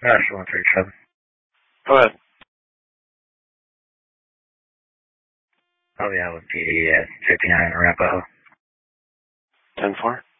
National 137. Go ahead. Oh yeah, with PD at 59 Arapahoe. 10-4.